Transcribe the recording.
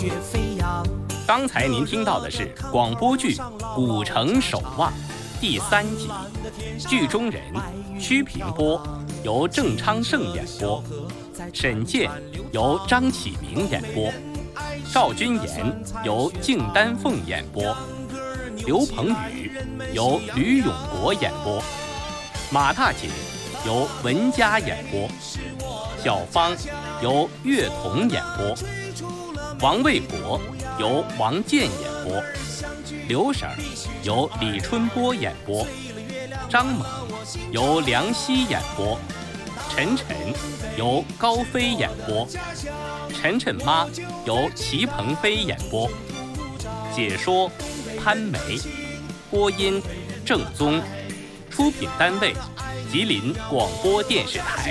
刚才您听到的是广播剧《古城守望》第3集，剧中人屈平波由郑昌盛演播，沈健由张启明演播，赵君妍由敬丹凤演播，刘鹏宇由吕永国演播，马大姐由文佳演播，小芳由岳彤演播，王卫国由王健演播，刘婶由李春波演播，张猛由梁希演播，晨晨由高飞演播，晨晨妈由齐鹏飞演播，解说潘梅，播音郑宗，出品单位吉林广播电视台。